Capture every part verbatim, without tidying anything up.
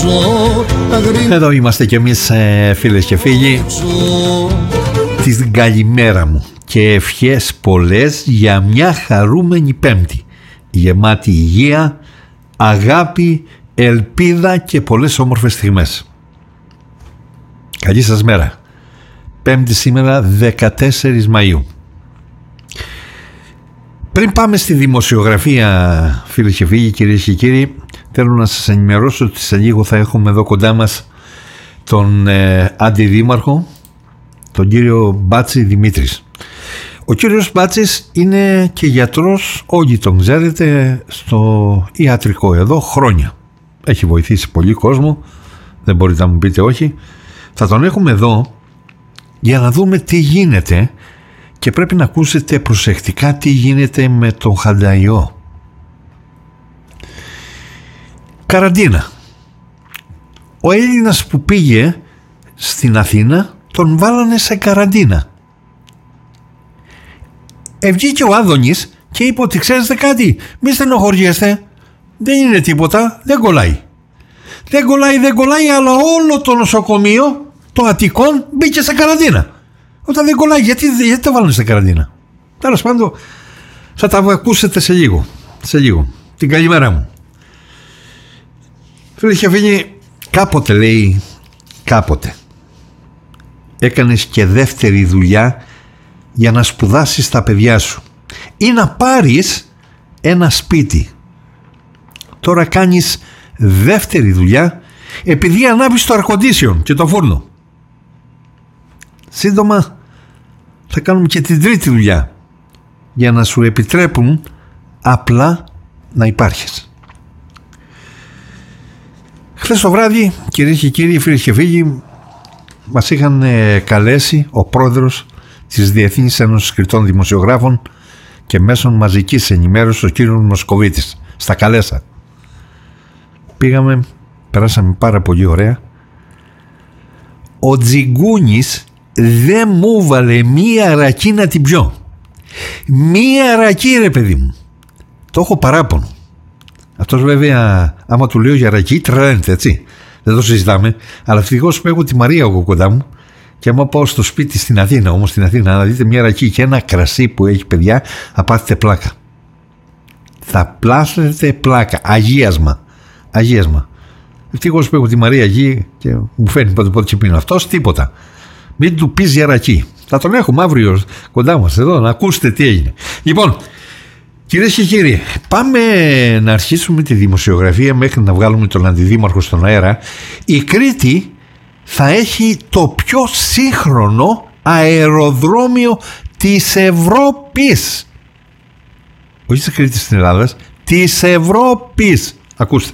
Εδώ είμαστε κι εμείς, φίλες και φίλοι. Την καλημέρα μου και ευχές πολλές για μια χαρούμενη Πέμπτη, γεμάτη υγεία, αγάπη, ελπίδα και πολλές όμορφες στιγμές. Καλή σας μέρα. Πέμπτη σήμερα, δεκατέσσερις Μαΐου. Πριν πάμε στη δημοσιογραφία, φίλες και φίλοι, κυρίες και κύριοι, θέλω να σας ενημερώσω ότι σε λίγο θα έχουμε εδώ κοντά μας τον ε, αντιδήμαρχο, τον κύριο Μπάτση Δημήτρης. Ο κύριος Μπάτσης είναι και γιατρός, όλοι τον ξέρετε, στο ιατρικό εδώ χρόνια. Έχει βοηθήσει πολύ κόσμο, δεν μπορείτε να μου πείτε όχι. Θα τον έχουμε εδώ για να δούμε τι γίνεται και πρέπει να ακούσετε προσεκτικά τι γίνεται με τον χανταϊό. Καραντίνα. Ο Έλληνας που πήγε στην Αθήνα τον βάλανε σε καραντίνα. Ευγήκε ο Άδωνης και είπε ότι ξέρετε κάτι, μη στενοχωριέστε, δεν είναι τίποτα, δεν κολλάει. Δεν κολλάει, δεν κολλάει, αλλά όλο το νοσοκομείο, το Αττικών, μπήκε σε καραντίνα. Όταν δεν κολλάει, γιατί, γιατί το βάλανε σε καραντίνα? Τέλος πάντων, θα τα ακούσετε σε λίγο. Σε λίγο. Την καλημέρα μου. Φίλοι και φίλοι, κάποτε λέει, κάποτε έκανες και δεύτερη δουλειά για να σπουδάσεις τα παιδιά σου ή να πάρεις ένα σπίτι. Τώρα κάνεις δεύτερη δουλειά επειδή ανάβεις το air-condition και το φούρνο. Σύντομα θα κάνουμε και την τρίτη δουλειά για να σου επιτρέπουν απλά να υπάρχεις. Χθες το βράδυ, κυρίες και κύριοι, φίλοι και φίλοι, μας είχαν καλέσει ο πρόεδρος της Διεθνής Ένωσης Κριτών Δημοσιογράφων και Μέσων Μαζικής Ενημέρωσης, ο κύριος Μοσκοβίτης, στα Καλέσα. Πήγαμε, περάσαμε πάρα πολύ ωραία. Ο Τζιγκούνης δεν μου βάλε μία ρακή να την πιω. Μία ρακή, ρε παιδί μου. Το έχω παράπονο. Αυτός βέβαια, άμα του λέω για ρακή, τρελαίνεται, έτσι. Δεν το συζητάμε. Αλλά ευτυχώς που έχω τη Μαρία εγώ κοντά μου και άμα πάω στο σπίτι στην Αθήνα, όμως στην Αθήνα, να δείτε μια ρακή και ένα κρασί που έχει, παιδιά, θα πάθετε πλάκα. Θα πλάσετε πλάκα. Αγίασμα. Αγίασμα. Ευτυχώς που έχω τη Μαρία εκεί και μου φέρνει πότε πότε και πίνω. Αυτός τίποτα. Μην του πεις για ρακή. Θα τον έχουμε αύριο κοντά μας εδώ να ακούσετε τι έγινε. Λοιπόν, κυρίες και κύριοι, πάμε να αρχίσουμε τη δημοσιογραφία μέχρι να βγάλουμε τον αντιδήμαρχο στον αέρα. Η Κρήτη θα έχει το πιο σύγχρονο αεροδρόμιο της Ευρώπης. Όχι της Κρήτης στην Ελλάδα, της Ευρώπης. Ακούστε.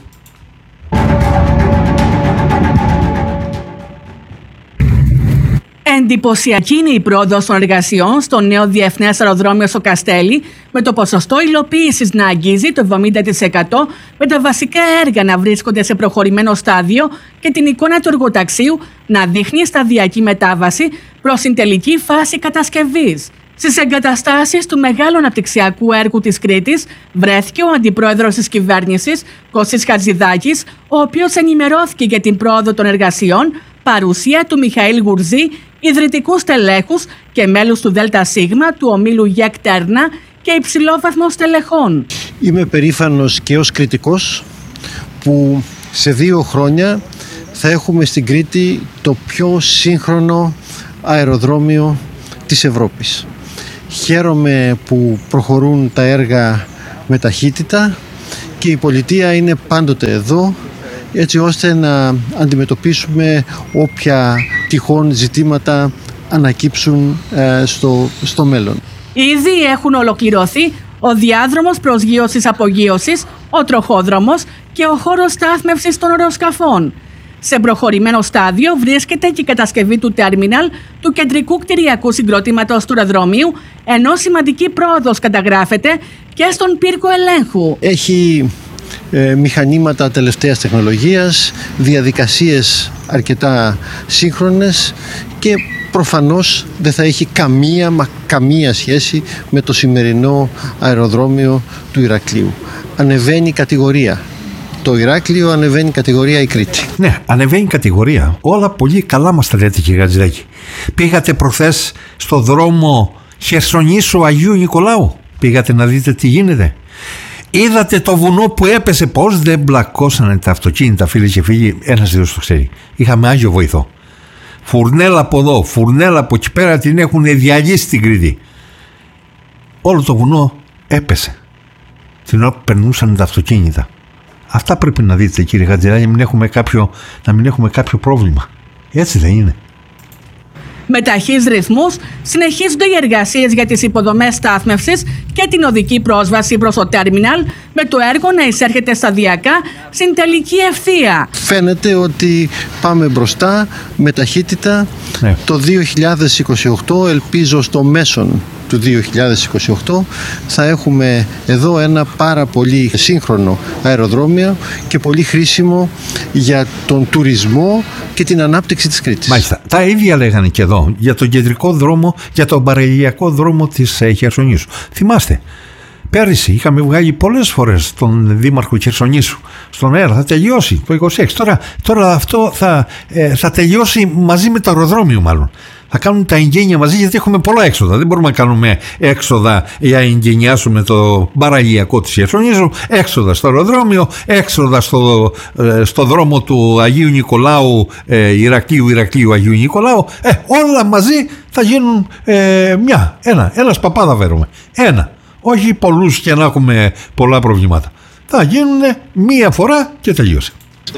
Εντυπωσιακή είναι η πρόοδος των εργασιών στο νέο διεθνές αεροδρόμιο στο Καστέλι, με το ποσοστό υλοποίησης να αγγίζει το εβδομήντα τοις εκατό, με τα βασικά έργα να βρίσκονται σε προχωρημένο στάδιο και την εικόνα του εργοταξίου να δείχνει σταδιακή μετάβαση προς την τελική φάση κατασκευής. Στις εγκαταστάσεις του μεγάλου αναπτυξιακού έργου της Κρήτης βρέθηκε ο αντιπρόεδρος της κυβέρνησης, Κώστης Χατζηδάκης, ο οποίος ενημερώθηκε για την πρόοδο των εργασιών, παρουσία του Μιχαήλ Γουρζή, ιδρυτικού στελέχους και μέλους του ΔΣ, του ομίλου ΓΕΚ Τέρνα και υψηλόβαθμων στελεχών. Είμαι περήφανος και ως Κρητικός που σε δύο χρόνια θα έχουμε στην Κρήτη το πιο σύγχρονο αεροδρόμιο της Ευρώπης. Χαίρομαι που προχωρούν τα έργα με ταχύτητα και η πολιτεία είναι πάντοτε εδώ έτσι ώστε να αντιμετωπίσουμε όποια τυχόν ζητήματα ανακύψουν ε, στο, στο μέλλον. Ήδη έχουν ολοκληρωθεί ο διάδρομος προσγείωσης-απογείωσης, ο τροχόδρομος και ο χώρος στάθμευσης των αεροσκαφών. Σε προχωρημένο στάδιο βρίσκεται και η κατασκευή του τέρμιναλ του κεντρικού κτηριακού συγκροτήματος του αεροδρομίου, ενώ σημαντική πρόοδος καταγράφεται και στον πύρκο ελέγχου. Έχει ε, μηχανήματα τελευταίας τεχνολογίας, διαδικασίες αρκετά σύγχρονες και προφανώς δεν θα έχει καμία μα καμία σχέση με το σημερινό αεροδρόμιο του Ηρακλείου. Ανεβαίνει η κατηγορία το Ηράκλειο, ανεβαίνει κατηγορία η Κρήτη. Ναι, ανεβαίνει κατηγορία. Όλα πολύ καλά μας τα λέτε, κύριε Χατζηδάκη. Πήγατε προχθές στο δρόμο Χερσονήσου Αγίου Νικολάου? Πήγατε να δείτε τι γίνεται? Είδατε το βουνό που έπεσε? Πώς δεν μπλακώσανε τα αυτοκίνητα, φίλοι και φίλοι? Ένας δύο το ξέρει. Είχαμε Άγιο Βοηθό. Φουρνέλα από εδώ, φουρνέλα από εκεί πέρα, την έχουν διαλύσει στην Κρήτη. Όλο το βουνό έπεσε την ώρα που περνούσαν τα αυτοκίνητα. Αυτά πρέπει να δείτε, κύριε Χατζηδάκη, να μην έχουμε κάποιο, να μην έχουμε κάποιο πρόβλημα. Έτσι δεν είναι? Με ταχύς ρυθμούς συνεχίζονται οι εργασίες για τις υποδομές στάθμευσης και την οδική πρόσβαση προς το τέρμιναλ, με το έργο να εισέρχεται σταδιακά στην τελική ευθεία. Φαίνεται ότι πάμε μπροστά με ταχύτητα. Ναι. Το δύο χιλιάδες είκοσι οκτώ, ελπίζω στο μέσον του δύο χιλιάδες είκοσι οκτώ, θα έχουμε εδώ ένα πάρα πολύ σύγχρονο αεροδρόμιο και πολύ χρήσιμο για τον τουρισμό και την ανάπτυξη της Κρήτης. Μάλιστα. Τα ίδια λέγανε και εδώ για τον κεντρικό δρόμο, για τον παραλιακό δρόμο της Χερσονήσου. Θυμάστε, πέρυσι είχαμε βγάλει πολλές φορές τον Δήμαρχο Χερσονήσου στον αέρα. Θα τελειώσει το είκοσι έξι. Τώρα, τώρα αυτό θα, ε, θα τελειώσει μαζί με το αεροδρόμιο, μάλλον. Θα κάνουν τα εγγένεια μαζί, γιατί έχουμε πολλά έξοδα. Δεν μπορούμε να κάνουμε έξοδα για να εγγενιάσουμε το παραλιακό της Χερσονήσου, έξοδα στο αεροδρόμιο, έξοδα στο, ε, στο δρόμο του Αγίου Νικολάου, ε, Ηρακλείου, Ηρακλείου, Αγίου Νικολάου. Ε, όλα μαζί θα γίνουν ε, μια, ένα, ένας παπάδα βέρουμε. Ένα. Όχι πολλούς και να έχουμε πολλά προβλήματα. Θα γίνουν μία φορά και τελείωσε.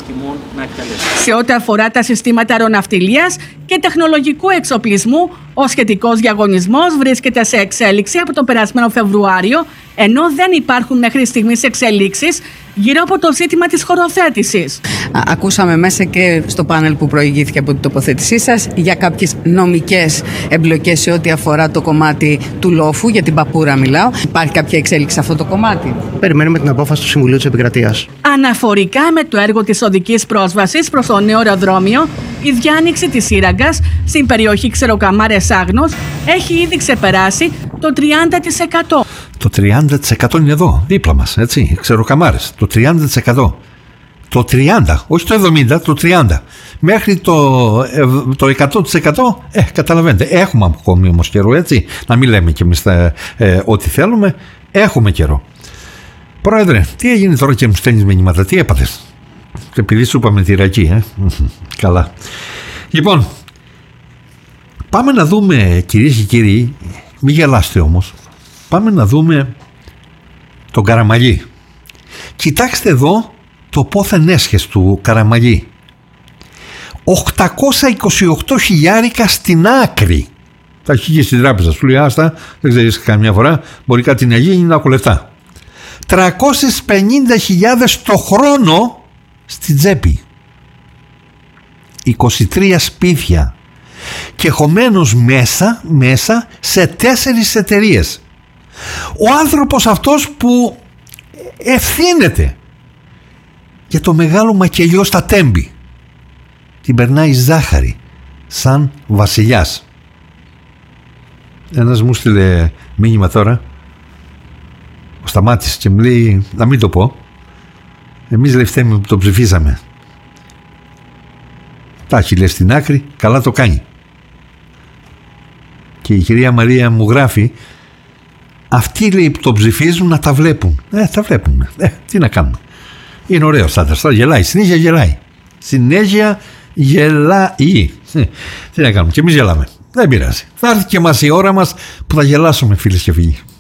Σε ό,τι αφορά τα συστήματα αεροναυτιλίας και τεχνολογικού εξοπλισμού, ο σχετικός διαγωνισμός βρίσκεται σε εξέλιξη από το περασμένο Φεβρουάριο, ενώ δεν υπάρχουν μέχρι στιγμής εξελίξεις γύρω από το ζήτημα της χωροθέτησης. Ακούσαμε μέσα και στο πάνελ που προηγήθηκε από την τοποθέτησή σας για κάποιες νομικές εμπλοκές σε ό,τι αφορά το κομμάτι του λόφου, για την Παπούρα μιλάω. Υπάρχει κάποια εξέλιξη σε αυτό το κομμάτι? Περιμένουμε την απόφαση του Συμβουλίου της Επικρατείας. Αναφορικά με το έργο της οδικής πρόσβασης προς το νέο αεροδρόμιο, η διάνοιξη της Σύραγγας στην περιοχή Ξεροκαμάρες Άγνος έχει ήδη ξεπεράσει το τριάντα τοις εκατό. Το τριάντα τοις εκατό είναι εδώ, δίπλα μας, έτσι, Ξεροκαμάρες. Το τριάντα τοις εκατό. Το τριάντα, όχι το εβδομήντα, το τριάντα. Μέχρι το, το εκατό τοις εκατό, ε, καταλαβαίνετε, έχουμε ακόμη όμως καιρό, έτσι. Να μην λέμε κι εμείς ε, ε, ό,τι θέλουμε, έχουμε καιρό. Πρόεδρε, τι έγινε τώρα και μου στέλνεις μηνύματα, τι έπαθες? Επειδή σου είπαμε τη Ιρακή, ε. Καλά. Λοιπόν, πάμε να δούμε, κυρίες και κύριοι, μην γελάστε όμως, πάμε να δούμε τον Καραμαλή. Κοιτάξτε εδώ το πόθεν έσχες του Καραμαλή. οκτακόσια είκοσι οκτώ χιλιάρικα στην άκρη. Τα έχει και στην τράπεζα, σου λέει άστα, δεν ξέρεις καμιά φορά, μπορεί κάτι να γίνει, να έχω λεφτά. τριακόσιες πενήντα χιλιάδες το χρόνο στην τσέπη. είκοσι τρία σπίτια και χωμένος μέσα, μέσα σε τέσσερις εταιρείες. Ο άνθρωπος αυτός που ευθύνεται για το μεγάλο μακελιό στα Τέμπη, την περνάει ζάχαρη σαν βασιλιάς. Ένας μου στείλε μήνυμα τώρα, ο Σταμάτης, και μου λέει να μην το πω, εμείς λέει φταίμε που το ψηφίσαμε. Τα έχει λέει στην άκρη, καλά το κάνει. Και η κυρία Μαρία μου γράφει, αυτοί λέει που το ψηφίζουν να τα βλέπουν. Ε, τα βλέπουμε. Ε, τι να κάνουμε. Είναι ωραίος άντρας. Τώρα γελάει. Συνέχεια γελάει. Συνέχεια γελάει. Ε, τι να κάνουμε. Και εμείς γελάμε. Δεν πειράζει. Θα έρθει και μας η ώρα μας που θα γελάσουμε, φίλες και φίλοι.